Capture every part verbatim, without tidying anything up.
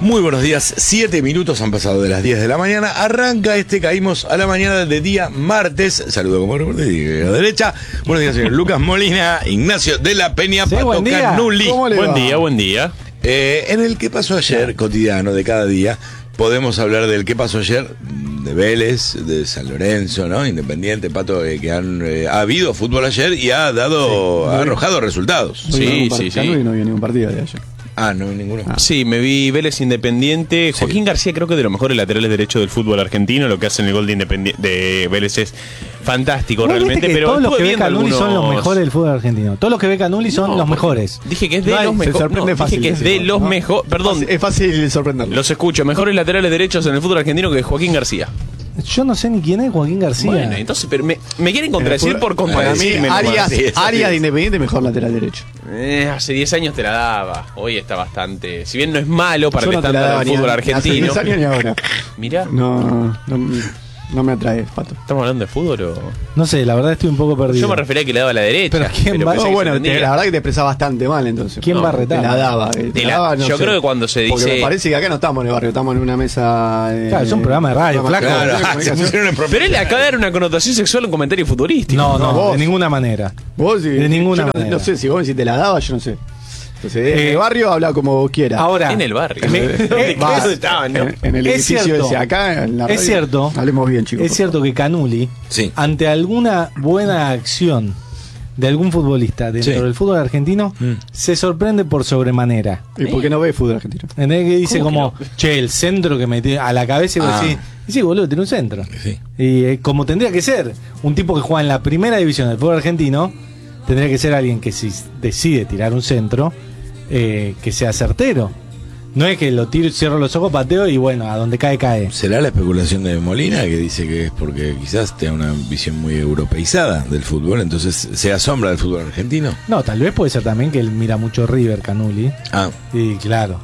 Muy buenos días, siete minutos han pasado de las diez de la mañana. Arranca este Caímos a la mañana de día martes. Saludo como de a la derecha. Buenos días, señor Lucas Molina, Ignacio de la Peña, sí, Pato Canuli. Buen va? día, buen día. Eh, en el ¿Qué pasó ayer? Cotidiano de cada día. Podemos hablar del ¿Qué pasó ayer? De Vélez, de San Lorenzo, ¿no? Independiente, Pato, eh, que han eh, ha habido fútbol ayer y ha dado, sí, ha arrojado resultados. Sí, sí, sí. Y no vio ningún partido de ayer. Ah, no, ninguno. Ah. Sí, me vi Vélez Independiente. Joaquín sí. García, creo que de los mejores laterales derechos del fútbol argentino. Lo que hace en el gol de, de Vélez es fantástico, realmente. Pero todos los que ve Canuli algunos... son los mejores del fútbol argentino. Todos los que ve Canuli son no, los mejores. Dije que es de no, los mejores. No, dije que es de los ¿no? mejores. Perdón. Es fácil sorprenderlo. Los escucho. Mejores laterales derechos en el fútbol argentino que Joaquín García. Yo no sé ni quién es Joaquín García. Bueno, entonces, pero me, me quieren contradecir por contradecirme. Arias, sí, Arias de Independiente, mejor lateral derecho. Eh, hace diez años te la daba. Hoy está bastante. Si bien no es malo para Yo que no esté en el fútbol ni argentino. Hace diez años ni ahora. Mirá. No, no, no me atrae, Pato. ¿Estamos hablando de fútbol o...? No sé, la verdad estoy un poco perdido. Yo me refería a que le daba a la derecha. Pero ¿quién pero va? No, bueno, te, la verdad que te expresaba bastante mal entonces. ¿Quién no, va a retar? Te la daba. Te te la la, daba no yo sé. creo que cuando se dice... Porque me parece que acá no estamos en el barrio, estamos en una mesa... Eh, claro, es un programa de radio, flaco. Claro, ah, se pusieron en pero él acaba de dar una connotación sexual a un comentario futurístico. No, no, no de ninguna manera. Vos, sí, de ninguna yo no, manera. no sé, si vos si te la daba, yo no sé. Entonces, en Eh, el barrio habla como vos quieras. Ahora, En el barrio. Me- ¿Dónde Va, estaban, no? en, en el Es edificio cierto. ese acá, en la radio. Es cierto. Hablemos bien, chicos. Es cierto que Canuli, Sí. ante alguna buena acción de algún futbolista dentro Sí. del fútbol argentino, Mm. se sorprende por sobremanera. ¿Y por qué no ves fútbol argentino? ¿Entendés? Que dice ¿Cómo como, que che, el centro que me tiene a la cabeza y vos Ah. decís, y sí, boludo, tiene un centro. Sí. Y eh, como tendría que ser, un tipo que juega en la primera división del fútbol argentino, tendría que ser alguien que si decide tirar un centro, eh, que sea certero. No es que lo tiro, cierro los ojos, pateo y bueno, a donde cae, cae. ¿Será la especulación de Molina que dice que es porque quizás tenga una visión muy europeizada del fútbol, entonces se asombra del fútbol argentino? No, tal vez puede ser también que él mira mucho River, Canuli. Ah, Y claro,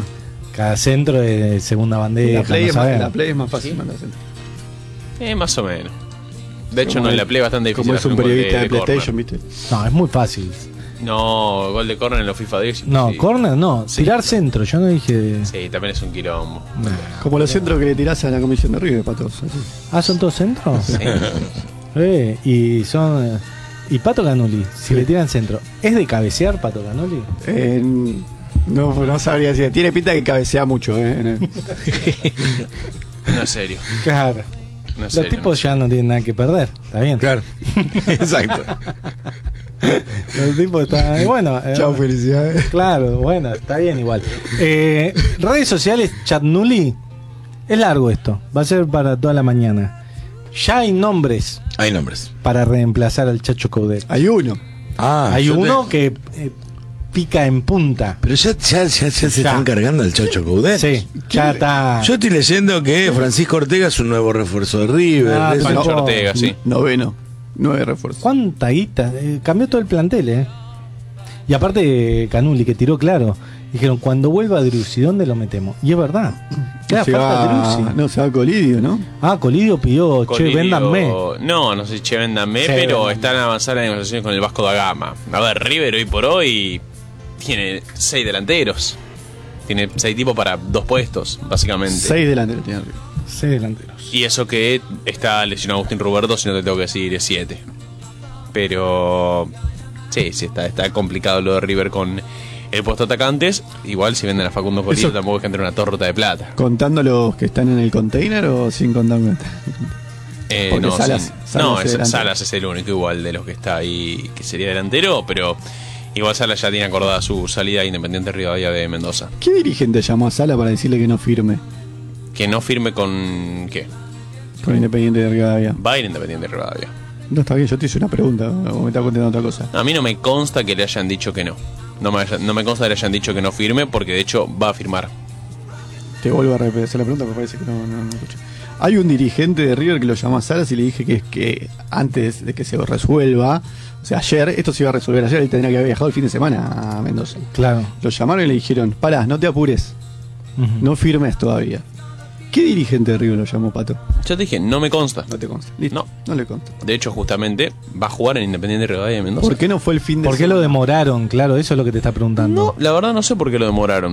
cada centro de segunda bandera. La play, no es más, sabemos. la play es más fácil mandar centro. Eh, más o menos. De hecho, Como no, en el- la play bastante difícil. Como es hacer un gol periodista de, de PlayStation, córner. ¿viste? No, es muy fácil. No, gol de córner en los FIFA diez. No, sí. corner no, Sí. tirar centro, yo no dije... Sí, también es un quilombo. Nah. Como los centros que le tirás a la comisión de River, patos. así. Ah, ¿son todos centros? Sí. Eh, y son... eh, y Pato Canuli, si le tiran centro, ¿es de cabecear Pato Canuli? Eh, no, no sabría decir. Tiene pinta que cabecea mucho, ¿eh? En el- No, en serio. Claro. No, en Los serio, tipos ya no tienen nada que perder, está bien. claro. Exacto. Los tipos están... Bueno, eh, Chao, felicidades. claro, bueno, está bien igual. Eh, redes sociales, Chatnuli. Es largo esto, va a ser para toda la mañana. Ya hay nombres Hay nombres. para reemplazar al Chacho Coudet. Hay uno. Ah, Hay yo te- uno que eh, pica en punta. Pero ya, ya, ya, ya se Ya. están cargando al Chacho Coudet. Sí, ya está. Yo estoy leyendo que Francisco Ortega es un nuevo refuerzo de River. Ah, de eso. Pancho no. Ortega, sí. Noveno. Nueve refuerzos. ¿Cuánta guita? Eh, cambió todo el plantel, ¿eh? Y aparte, eh, Canuli, que tiró claro. Dijeron, cuando vuelva Driussi, ¿dónde lo metemos? Y es verdad. Queda se falta va, Driussi. no, se va Colidio, ¿no? Ah, Colidio pidió, che, Colidio- véndanme. No, no sé si che, véndanme, Sí, pero véndanme. están avanzando las negociaciones con el Vasco da Gama. A ver, River hoy por hoy tiene seis delanteros. Tiene seis tipos para dos puestos, básicamente. Seis delanteros tiene River. Sí, delanteros. Y eso que está lesionado Agustín Roberto, si no te tengo que decir, es siete. Pero sí, sí, está, está complicado lo de River con el puesto de atacantes. Igual si venden a Facundo Colidio Eso- tampoco es que entre una torta de plata. ¿Contando los que están en el container o sin contar? Eh, Porque no, Salas- sin- Salas no es es- delantero. Salas es el único igual de los que está ahí que sería delantero, pero igual Salas ya tiene acordada su salida a Independiente Rivadavia de Mendoza. ¿Qué dirigente llamó a Sala para decirle que no firme Que no firme con... ¿qué? con Independiente de Rivadavia? Va a ir Independiente Rivadavia. No, está bien, yo te hice una pregunta o me está contando otra cosa. A mí no me consta que le hayan dicho que no. No me, haya- no me consta que le hayan dicho que no firme, porque de hecho va a firmar. Te vuelvo a repetir la pregunta, me parece que no, no, no escuché. Hay un dirigente de River que lo llamó a Salas y le dije que es que antes de que se resuelva, o sea, ayer, esto se iba a resolver ayer, él tendría que haber viajado el fin de semana a Mendoza. Claro. Lo llamaron y le dijeron, pará, no te apures, Ujú. no firmes todavía. ¿Qué dirigente de River lo llamó, Pato? Yo te dije, no me consta. No te consta. Listo. No. No le consta. De hecho, justamente va a jugar en Independiente Rivadavia de Mendoza. ¿Por qué no fue el fin de ¿Por qué lo semana? demoraron? Claro, eso es lo que te está preguntando. No, la verdad no sé por qué lo demoraron.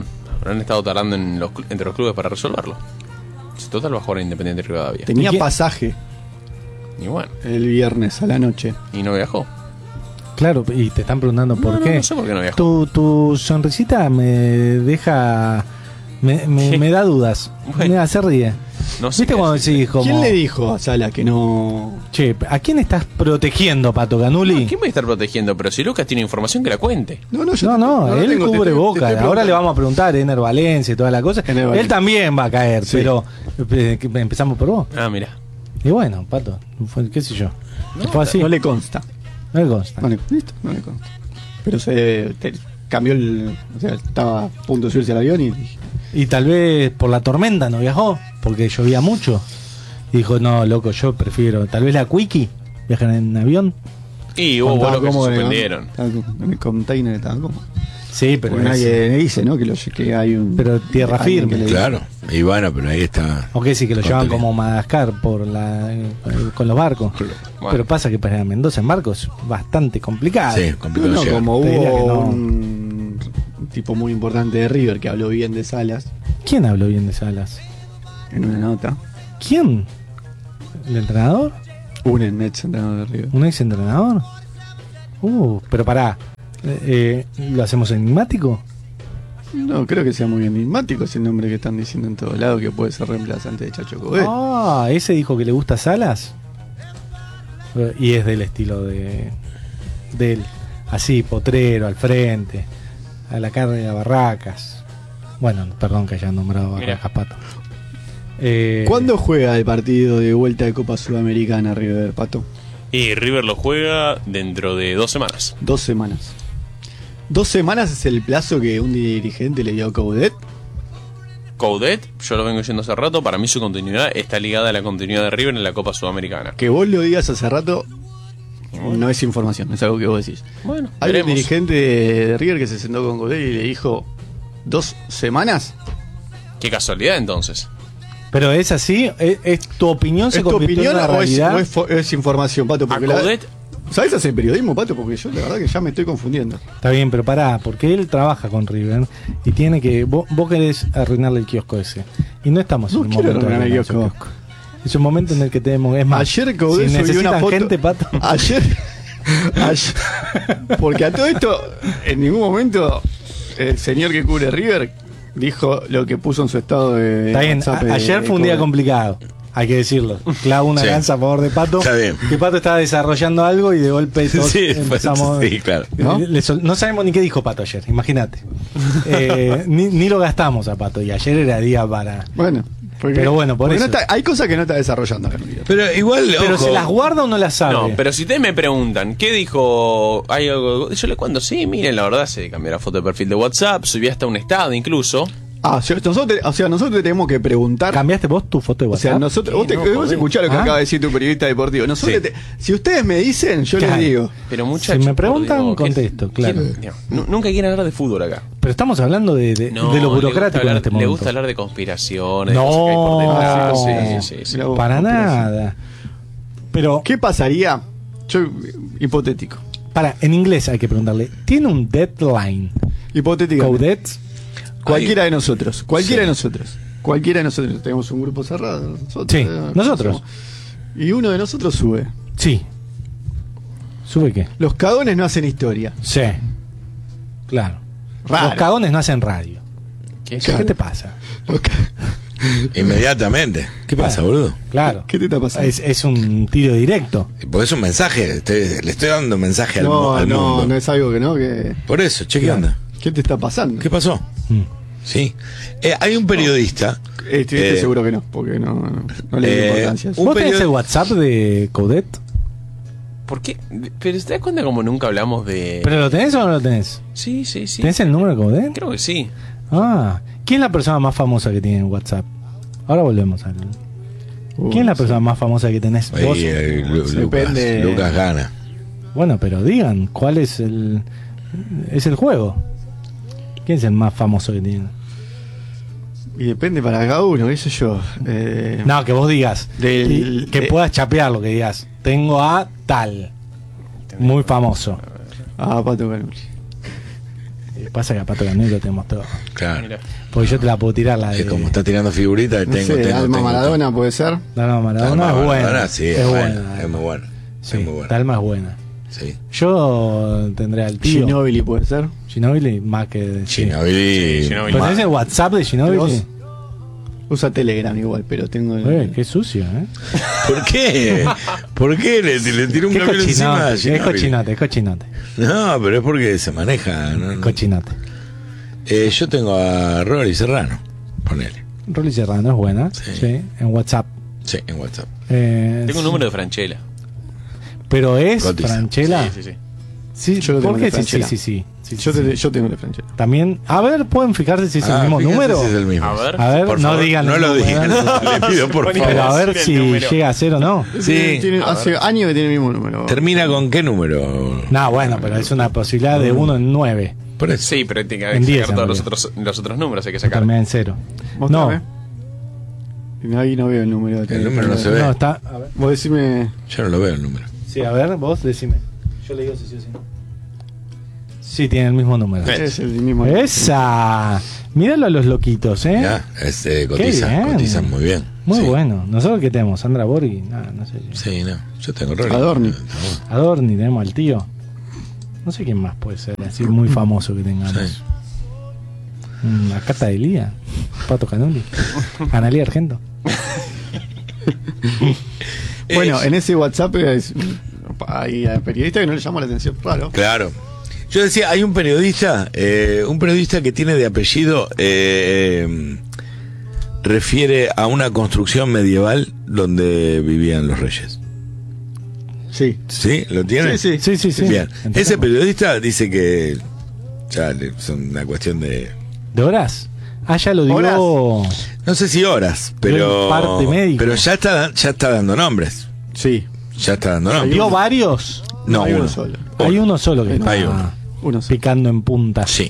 Pero han estado tardando en los, cl- entre los clubes para resolverlo. Si total va a jugar Independiente Rivadavia. Tenía ¿Y qué? pasaje Y bueno, el viernes a la noche. y no viajó. Claro, y te están preguntando por No, no, qué. no sé por qué no viajó. Tu, tu sonrisita me deja. Me, me, Sí. me da dudas. Bueno. Mira, se ríe. No sé ¿Viste qué cuando decirte. decís como. ¿Quién le dijo a Sala que no? Che, ¿a quién estás protegiendo, Pato Canuli? No, ¿quién va a estar protegiendo? Pero si Lucas tiene información, que la cuente. No, no, yo No, te- no, lo él tengo, te- cubre te- te boca. estoy Ahora le preguntando. vamos a preguntar, Ener Valencia y toda la cosa. Ener Él Valencia. también va a caer, Sí. pero eh, que- empezamos por vos. Ah, mira. Y bueno, Pato, fue- qué sé yo. No, fue así. No le consta. No le consta. No le, listo, no le consta. Pero se te- cambió el. O sea, estaba a punto de subirse al avión y. Y tal vez por la tormenta no viajó, porque llovía mucho. Y dijo, no, loco, yo prefiero. Tal vez la Quickie, viajan en avión. Y hubo estaba vuelos que se cómodo en el- suspendieron. estaba como- En el container estaba como. Sí, pero, Porque es- nadie dice, ¿no? Que, lo, que hay un. Pero tierra alguien firme. que le- Claro. Y bueno, pero ahí está. o que sí, que lo llevan Contenido. como Madagascar por la, eh, con los barcos. Bueno. Pero pasa que para Mendoza en barcos es bastante complicado. Sí, No, complicado no, llegar. como Te diría que hubo no. un, un tipo muy importante de River que habló bien de Salas ¿Quién habló bien de Salas? en una nota. ¿Quién? ¿El entrenador? Un ex entrenador de River. ¿Un ex entrenador? Uh, pero pará. Eh, eh, ¿Lo hacemos enigmático? No, creo que sea muy enigmático ese nombre que están diciendo en todos lados que puede ser reemplazante de Chacho Cobé. Ah, ese dijo que le gusta Salas. Eh, Y es del estilo de, de él. Así, potrero, al frente, a la carga barracas. Bueno, perdón que haya nombrado Mirá. barracas, Pato. Eh, ¿Cuándo juega el partido de vuelta de Copa Sudamericana River, Pato? Y River lo juega dentro de dos semanas. Dos semanas. ¿Dos semanas es el plazo que un dirigente le dio a Coudet? Coudet, yo lo vengo diciendo hace rato, para mí su continuidad está ligada a la continuidad de River en la Copa Sudamericana. Que vos lo digas hace rato no es información, es algo que vos decís. Bueno, Hay veremos. un dirigente de River que se sentó con Coudet y le dijo, ¿dos semanas? Qué casualidad entonces. Pero es así, es, es- tu opinión se ¿Es tu convirtió opinión en una o es, realidad. o es fo- es información, Pato? A Porque la- Coudet, ¿Sabés hacer periodismo, Pato? Porque yo la verdad que ya me estoy confundiendo. Está bien, pero pará, porque él trabaja con River y tiene que. Vos, vos querés arruinarle el kiosco ese. Y no estamos No en un quiero momento de arruinar el arruinar su kiosco. Es un momento en el que tenemos. Es más, Ayer Coudet si subió necesitan una foto. gente, Pato. Ayer, ayer- Porque a todo esto, en ningún momento, el señor que cubre River dijo lo que puso en su estado de. Está bien, WhatsApp a- de- ayer de fue un día Coudet. complicado. Hay que decirlo. Clavo una Sí. lanza a favor de Pato. Está bien. Que Pato estaba desarrollando algo y de golpe todos Sí, fue- empezamos. sí, claro. ¿No? ¿No? Le sol- no sabemos ni qué dijo Pato ayer, imagínate. Eh, ni, ni lo gastamos a Pato y ayer era día para. Bueno, porque- Pero bueno, por porque eso. no está- hay cosas que no está desarrollando acá en River. Pero igual, Pero ojo, ¿se las guarda o no las sabe? no, pero si ustedes me preguntan, ¿qué dijo? ¿Hay algo? Yo le cuento, sí, miren, la verdad se cambió la foto de perfil de WhatsApp, subió hasta un estado incluso. Ah, o sea, nosotros, o sea, nosotros tenemos que preguntar. ¿Cambiaste vos tu foto de O WhatsApp? sea, nosotros, vos, te, Sí, no, vos joder. escuchás lo que Ah. acaba de decir tu periodista deportivo. Nosotros Sí. te- si ustedes me dicen, yo Claro. les digo. Pero muchachos, Si me preguntan, por Dios, ¿qué- contesto, claro. quién- no, nunca quieren hablar de fútbol acá. Pero estamos hablando de, de, No, de lo le gusta burocrático hablar- en este Le momento. gusta hablar de conspiraciones, No, de cosas que hay por detrás. no. Sí, sí, sí. Mira vos, Para conspiración. nada. Pero, ¿Qué pasaría? Yo, hipotético. para, en inglés hay que preguntarle. ¿Tiene un deadline? Hipotético. Coudet. Cualquiera de nosotros. Cualquiera Sí. de nosotros. Cualquiera de nosotros. Tenemos un grupo cerrado. Nosotros, Sí, eh, nosotros. Y uno de nosotros sube. Sí. ¿Sube qué? Los cagones no hacen historia. Sí. Claro. Raro. Los cagones no hacen radio. ¿Qué? ¿Qué te pasa? Los ca- inmediatamente. ¿Qué pasa, Claro. boludo? Claro. ¿Qué te está pasando? Es, es un tiro directo. Porque es un mensaje, te- le estoy dando un mensaje al, mu- No, al no, mundo. no es algo que no, que. Por eso, che, ¿qué Claro. onda? ¿Qué te está pasando? ¿Qué pasó? Mm. Sí. Eh, hay un periodista. Este, este Eh, seguro que no, porque no, no, no le doy eh, importancia. a eso. Un ¿Vos tenés periodo- el WhatsApp de Coudet? ¿Por qué? Pero ¿te das cuenta como nunca hablamos de...? ¿Pero lo tenés o no lo tenés? Sí, sí, sí. ¿Tenés el número de Coudet? Creo que sí. Ah, ¿quién es la persona más famosa que tiene en WhatsApp? Ahora volvemos al. Uh, ¿Quién es la sí. persona más famosa que tenés? Ahí, ¿Vos? eh, Lu- Lucas, Depende. Lucas gana. Bueno, pero digan, ¿cuál es el. Es el juego? ¿Quién es el más famoso que tiene? Y depende para cada uno, qué sé yo. Eh, No, que vos digas. Del- y que de- puedas chapearlo, que digas. Tengo a tal. Muy famoso. Ah, Pato Canuli. Pasa que a Pato Canuli lo tenemos todo. Claro. Mira. Porque yo te la puedo tirar la de. Es como está tirando figuritas, No tengo, sé, tengo, Alma tengo, Maradona puede ser. No, no, Maradona Alma es buena. Maradona, sí, es, es buena, buena. es muy buena. Sí, es muy buena. Dalma es buena. Sí. Yo tendré al tío. Ginóbili puede ser. Ginóbili más que. Sí. Ginóbili. Sí, Ginóbili. ¿Pero ma- tenés el WhatsApp de Ginóbili? ¿Vos? Usa Telegram igual, pero tengo el... Eh, qué sucio, ¿eh? ¿Por qué? ¿Por qué le, le tiró un Qué camión encima a cochinote, es Ginóbili? cochinote, es cochinote. No, pero es porque se maneja. ¿no? No. Cochinote. Eh, yo tengo a Rory Serrano. Ponele. Rolly Serrano es buena. Sí. Sí. En WhatsApp. Sí, en WhatsApp. Eh, Tengo un sí. número de Franchella. Pero es Cotiza. Franchella. Sí, sí, sí. Sí, Yo lo ¿por tengo qué de sí, sí, Franchella. sí, sí, sí, Yo, sí, te- sí. yo tengo el de Franchella. También, a ver, pueden fijarse si es Ah, el mismo fíjense número. si es el mismo. A ver. A ver, Por no favor, digan no el lo número. digan. Le pido por Pero Pero favor. a ver decir el si número. llega a ser o no. Sí. Tiene- hace años que tiene el mismo número. ¿Termina con qué número? No, bueno, pero es una posibilidad de uno en nueve. Por eso. Sí, pero tiene que En diez, sacar todos los en otros, los otros números, hay que sacar. Termina en cero. Mostrame. No, Ahí no veo el número. El número no se ve. no, está. A ver. Vos decime... Yo no lo veo el número. Sí, a ver, vos decime. Yo le digo si sí o si no. Sí, tiene el mismo número. Eh. Es el mismo. ¡Esa! Míralo a los loquitos, ¿eh? Ya, es, eh, Qué cotizan, bien. cotizan muy bien. Muy Sí. bueno. ¿Nosotros qué tenemos? Sandra Borghi. Nada, no sé. Sí, no. Yo tengo Rory. Adorni. Adorni, tenemos al tío. No sé quién más puede ser así muy famoso que tengamos. Sí. Mm, la Cata de Lía, Pato Canuli, Analía Argento. Bueno, en ese WhatsApp es- hay periodistas que no le llaman la atención. Raro. Claro. Yo decía, hay un periodista, eh, un periodista que tiene de apellido, eh, eh, refiere a una construcción medieval donde vivían los reyes. Sí. ¿Sí? ¿Lo tiene? Sí, sí. Sí, sí, sí. Bien. Entendemos. Ese periodista dice que ya le- son una cuestión de, ¿De horas? Ah, ya lo dio. no sé si horas, pero El parte médico. pero ya está, ya está dando nombres. Sí. Ya está dando nombres. ¿Dio varios? No, hay uno uno. solo. Hay uno solo que Hay está uno. Uno sí. picando en punta. Sí.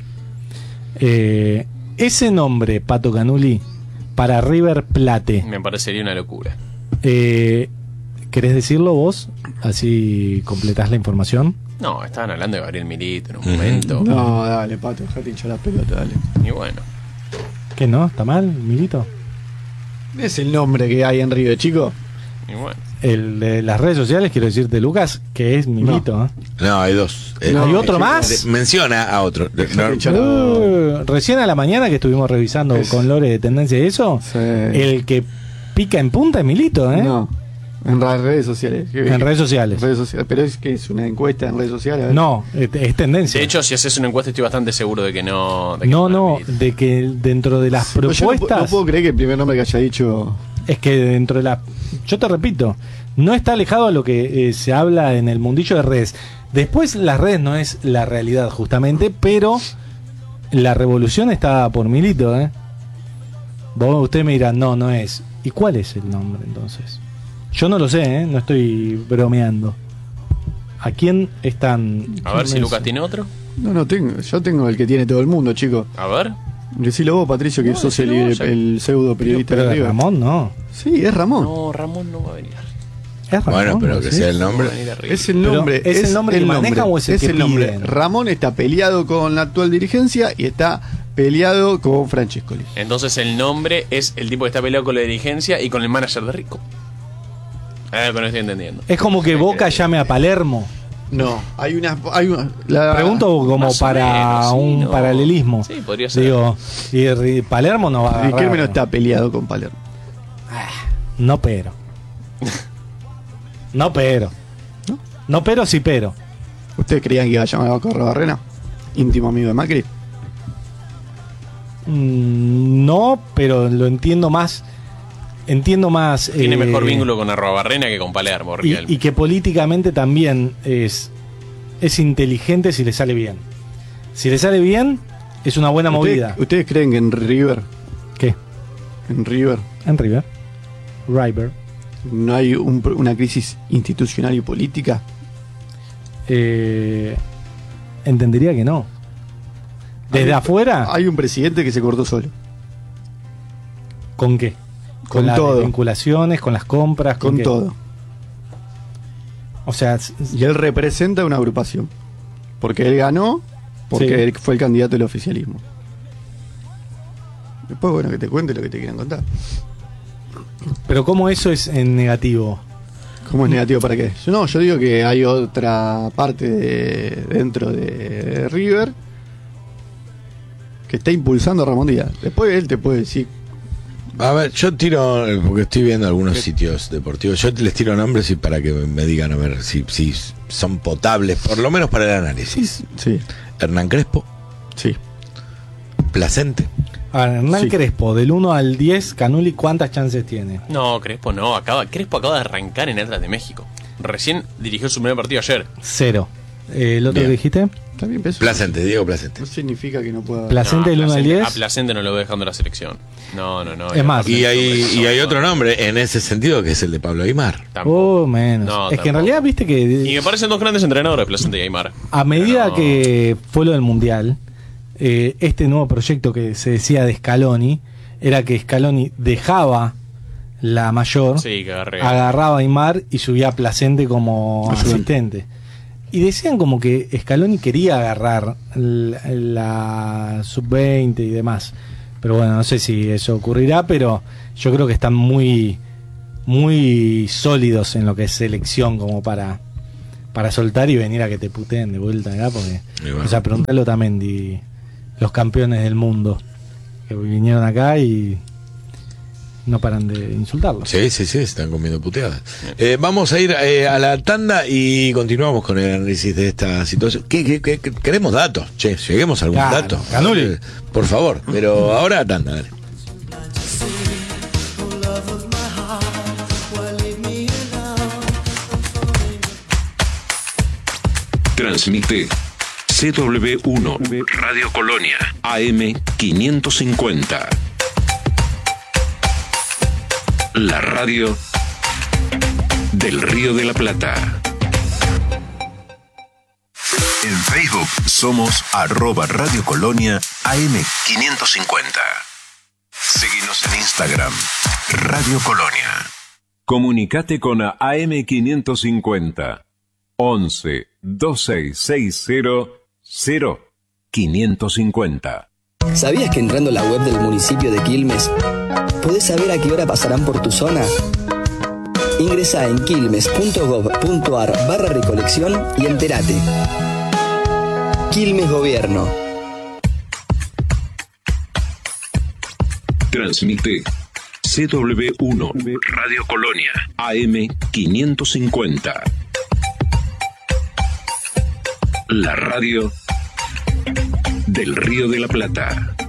Eh, ese nombre, Pato Canuli, para River Plate, Me parecería una locura. eh, ¿querés decirlo vos? Así completás la información. No, estaban hablando de Gabriel Milito en un Ujú. momento. No, dale, Pato, dejate hinchar la pelota, dale. Y bueno. ¿Qué no? ¿Está mal, Milito? Es el nombre que hay en Río, chico. Y bueno. El de las redes sociales, quiero decirte, Lucas, que es Milito. ¿eh? No, hay dos. Eh, ¿Hay otro eh, más? Menciona a otro. No, hinchar la- Uh, recién a la mañana que estuvimos revisando Es- con Lore de tendencia y eso, Sí. el que pica en punta es Milito, ¿eh? No, en las redes sociales. En redes sociales. redes sociales. Pero es que es una encuesta en redes sociales. a ver. No, es, es tendencia. De hecho, si haces una encuesta, estoy bastante seguro de que no. De que no, es no, Milito. de que dentro de las Yo no pu- propuestas, no, puedo creer que el primer nombre que haya dicho. es que dentro de la... Yo te repito, no está alejado a lo que eh, se habla en el mundillo de redes. Después las redes no es la realidad justamente, pero la revolución está por Milito, ¿eh? Vos, usted me dirá, no, no es. ¿Y cuál es el nombre entonces? Yo no lo sé, ¿eh? No estoy bromeando. ¿A quién están? A ver quién si es? Lucas tiene otro. No, no tengo. Yo tengo el que tiene todo el mundo, chico. A ver. Decilo vos, Patricio, que No, sos el, decilo vos, ya- el pseudo periodista Pero de de River. Ramón, no. Sí, es Ramón. No, Ramón no va a venir. Es Ramón, Bueno, pero que ¿sí? sea el nombre. No va a venir a River. Es el Pero, nombre. ¿es el nombre que manejan o es el que el nombre. piden? Ramón está peleado con la actual dirigencia y está peleado con Francescoli. Entonces el nombre es el tipo que está peleado con la dirigencia y con el manager de Rico. A ver, no estoy entendiendo. Es como que Boca llame a Palermo. No, hay una. Hay una la- Pregunto como Más o para menos, sí, un no. paralelismo. Sí, podría ser. Digo, y Ri- Palermo no va a agarrar. Riquelme no está peleado con Palermo. No pero. No pero. ¿No? No pero, sí pero. ¿Ustedes creían que iba a llamar a Baco Barrena? Íntimo amigo de Macri. Mm, no, pero lo entiendo más. Entiendo más. Tiene eh, mejor vínculo con Arrobarrena que con Palermo, y, Riquelme. y que políticamente también es, es inteligente si le sale bien. Si le sale bien, es una buena ¿Ustedes, movida. ¿Ustedes creen que en River, ¿Qué? en River, En River. River. no hay un- una crisis institucional y política? Eh, entendería que no. Desde Hay- afuera, Hay un presidente que se cortó solo. ¿con qué? Con las todo. vinculaciones, con las compras, con, Con qué? todo. O sea, s- s- Y él representa una agrupación. Porque él ganó porque Sí. él fue el candidato del oficialismo. Después, bueno, que te cuente lo que te quieran contar. Pero ¿cómo eso es en negativo? ¿Cómo es negativo para qué? Yo no, yo digo que hay otra parte de- dentro de River que está impulsando a Ramón Díaz. Después él te puede decir. A ver, yo tiro, porque estoy viendo algunos sitios deportivos, yo les tiro nombres y para que me digan a ver si, si son potables, por lo menos para el análisis. Sí, Hernán Crespo, sí. Placente. A ver, Hernán Sí. Crespo, del uno al diez, Canuli, ¿cuántas chances tiene? No, Crespo no. Acaba, Crespo acaba de arrancar en Atlas de México. Recién dirigió su primer partido ayer. Cero. Eh, ¿El otro Bien. que dijiste? También peso. Placente, Diego Placente. No significa que no pueda. Placente No, del uno al Placente- diez. A Placente no lo veo dejando la selección. No, no, no. Es más, Y hay, no, y hay no, otro no, nombre en ese sentido que es el de Pablo Aymar. tampoco. Oh, menos. No, es que en tampoco. realidad, viste Y que me parecen dos grandes entrenadores, Placente y Aymar. a medida Pero no. que fue lo del Mundial, eh, este nuevo proyecto que se decía de Scaloni, era que Scaloni dejaba la mayor, Sí, que agarré. agarraba a Aymar y subía a Placente como Ayudante. asistente. Y decían como que Scaloni quería agarrar la, la sub veinte y demás. Pero bueno, no sé si eso ocurrirá, pero yo creo que están muy muy sólidos en lo que es selección como para para soltar y venir a que te puteen de vuelta acá, porque Y bueno. o sea, preguntale a Otamendi, los campeones del mundo que vinieron acá y no paran de insultarlos. Sí, sí, sí, se están comiendo puteadas. Eh, vamos a ir eh, a la tanda y continuamos con el análisis de esta situación. ¿Qué, qué- qué- qué- queremos datos, che, lleguemos a algún Claro, dato. Canuli. Eh, por favor, pero ahora tanda, dale. Transmite C W uno Radio Colonia A M quinientos cincuenta. La radio del Río de la Plata. En Facebook somos arroba Radio Colonia A M quinientos cincuenta. Seguinos en Instagram, Radio Colonia. Comunicate con A M quinientos cincuenta. once veintiséis sesenta cero quinientos cincuenta. ¿Sabías que entrando a la web del municipio de Quilmes podés saber a qué hora pasarán por tu zona? Ingresá en quilmes punto gob punto ar barra recolección y entérate. Quilmes Gobierno. Transmite C W uno Radio Colonia A M quinientos cincuenta. La radio del Río de la Plata.